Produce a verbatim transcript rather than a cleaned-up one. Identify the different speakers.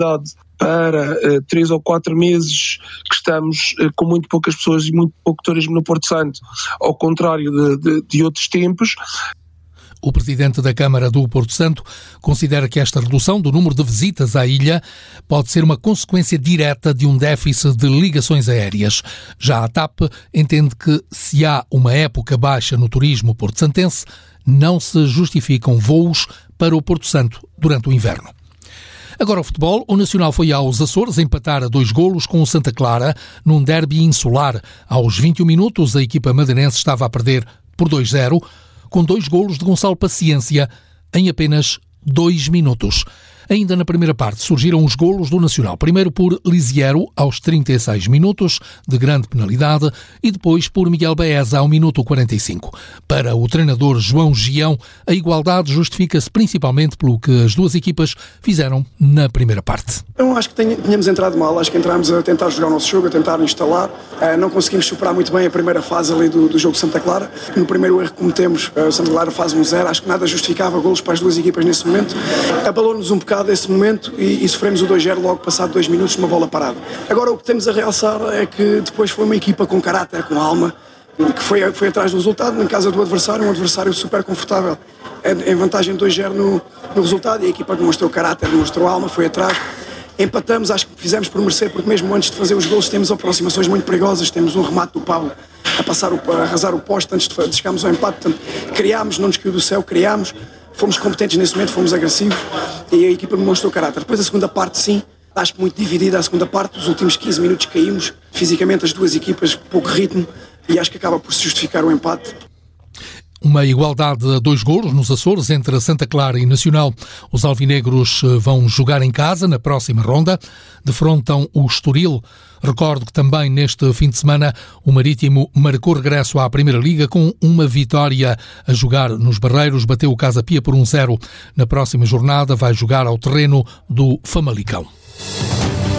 Speaker 1: para uh, três ou quatro meses que estamos uh, com muito poucas pessoas e muito pouco turismo no Porto Santo, ao contrário de, de, de outros tempos.
Speaker 2: O presidente da Câmara do Porto Santo considera que esta redução do número de visitas à ilha pode ser uma consequência direta de um déficit de ligações aéreas. Já a TAP entende que, se há uma época baixa no turismo porto-santense, não se justificam voos para o Porto Santo durante o inverno. Agora o futebol. O Nacional foi aos Açores empatar a dois golos com o Santa Clara num derby insular. Aos vinte e um minutos, a equipa madeirense estava a perder por dois zero, com dois golos de Gonçalo Paciência em apenas dois minutos. Ainda na primeira parte surgiram os golos do Nacional. Primeiro por Lisiero, aos trinta e seis minutos, de grande penalidade, e depois por Miguel Baeza, ao minuto quarenta e cinco. Para o treinador João Gião, a igualdade justifica-se principalmente pelo que as duas equipas fizeram na primeira parte.
Speaker 3: Eu acho que tínhamos entrado mal, acho que entrámos a tentar jogar o nosso jogo, a tentar instalar. Não conseguimos superar muito bem a primeira fase ali do, do jogo Santa Clara. No primeiro erro que cometemos, o Santa Clara faz um zero, acho que nada justificava golos para as duas equipas nesse momento. Abalou-nos um bocado desse momento e, e sofremos o dois zero logo passado dois minutos numa bola parada. Agora o que temos a realçar é que depois foi uma equipa com caráter, com alma, que foi, foi atrás do resultado, na casa do adversário, um adversário super confortável, em vantagem de dois zero no, no resultado, e a equipa demonstrou caráter, demonstrou alma, foi atrás. Empatamos, acho que fizemos por merecer, porque mesmo antes de fazer os golos temos aproximações muito perigosas, temos um remate do Pablo a, passar o, a arrasar o poste antes de, de chegarmos ao empate, portanto, criámos, não nos caiu do céu, criámos, fomos competentes nesse momento, fomos agressivos e a equipa demonstrou caráter. Depois a segunda parte, sim, acho que muito dividida a segunda parte, os últimos quinze minutos caímos, fisicamente as duas equipas, pouco ritmo, e acho que acaba por se justificar o empate.
Speaker 2: Uma igualdade a dois golos nos Açores entre Santa Clara e Nacional. Os alvinegros vão jogar em casa na próxima ronda. Defrontam o Estoril. Recordo que também neste fim de semana o Marítimo marcou regresso à Primeira Liga com uma vitória a jogar nos Barreiros. Bateu o Casa Pia por um zero. Na próxima jornada vai jogar ao terreno do Famalicão.